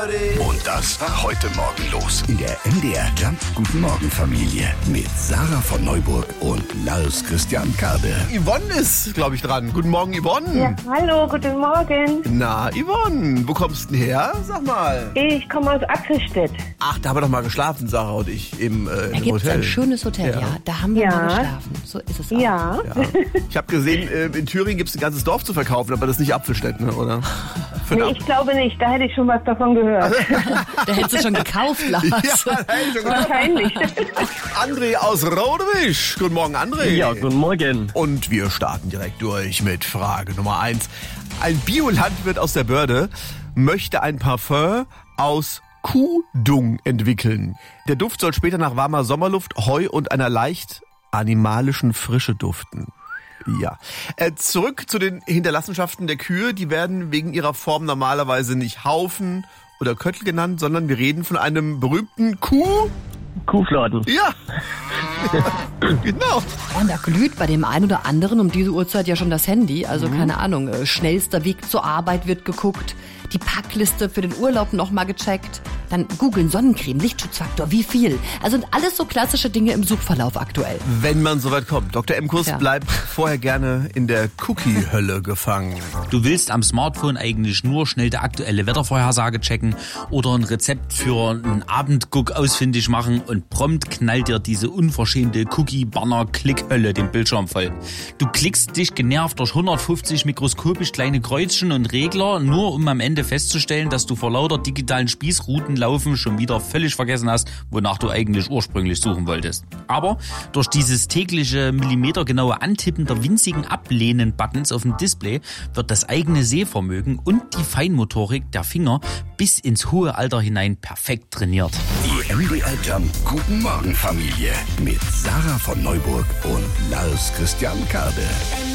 Und das war heute Morgen los in der MDR Jump Guten Morgen Familie mit Sarah von Neuburg und Lars Christian Kade. Yvonne ist, glaube ich, dran. Guten Morgen, Yvonne. Ja, hallo, guten Morgen. Na, Yvonne, wo kommst du denn her? Sag mal. Ich komme aus Apfelstedt. Ach, da haben wir doch mal geschlafen, Sarah und ich, im Da im gibt es Hotel. ein schönes Hotel, ja. Da haben wir Ja. mal geschlafen. So ist es auch. Ja. Ja. Ich habe gesehen, in Thüringen gibt es ein ganzes Dorf zu verkaufen, aber das ist nicht Apfelstedt, ne, oder? Nee, ich glaube nicht. Da hätte ich schon was davon gehört. Da hättest du schon gekauft, Lars. Ja, hey, schon gedacht. Wahrscheinlich. André aus Rodewisch. Guten Morgen, André. Ja, guten Morgen. Und wir starten direkt durch mit Frage Nummer 1. Ein Biolandwirt aus der Börde möchte ein Parfum aus Kuhdung entwickeln. Der Duft soll später nach warmer Sommerluft, Heu und einer leicht animalischen Frische duften. Ja. Zurück zu den Hinterlassenschaften der Kühe. Die werden wegen ihrer Form normalerweise nicht Haufen oder Köttel genannt, sondern wir reden von einem berühmten Kuhfladen. Ja. Genau. Und da glüht bei dem einen oder anderen um diese Uhrzeit ja schon das Handy. Also keine Ahnung, schnellster Weg zur Arbeit wird geguckt. Die Packliste für den Urlaub nochmal gecheckt. Dann googeln Sonnencreme, Lichtschutzfaktor, wie viel. Also sind alles so klassische Dinge im Suchverlauf aktuell. Wenn man soweit kommt. Dr. Emkus Ja. bleibt vorher gerne in der Cookie-Hölle gefangen. Du willst am Smartphone eigentlich nur schnell die aktuelle Wettervorhersage checken oder ein Rezept für einen Abendguck ausfindig machen und prompt knallt dir diese unverschämte Cookie-Banner-Klickhölle den Bildschirm voll. Du klickst dich genervt durch 150 mikroskopisch kleine Kreuzchen und Regler, nur um am Ende festzustellen, dass du vor lauter digitalen Spießrutenlaufen schon wieder völlig vergessen hast, wonach du eigentlich ursprünglich suchen wolltest. Aber durch dieses tägliche millimetergenaue Antippen der winzigen Ablehnen-Buttons auf dem Display wird das eigene Sehvermögen und die Feinmotorik der Finger bis ins hohe Alter hinein perfekt trainiert. Die MDR Jump Guten Morgen Familie mit Sarah von Neuburg und Lars Christian Kade.